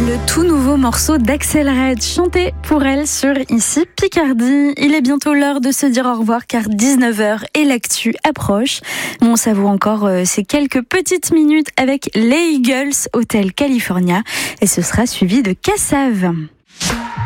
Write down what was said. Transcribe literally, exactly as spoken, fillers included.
Le tout nouveau morceau d'Axel Red, chanté pour elle sur Ici Picardie. Il est bientôt l'heure de se dire au revoir car dix-neuf heures et l'actu approche. On savoure encore euh, ces quelques petites minutes avec les Eagles, Hotel California, et ce sera suivi de Cassav.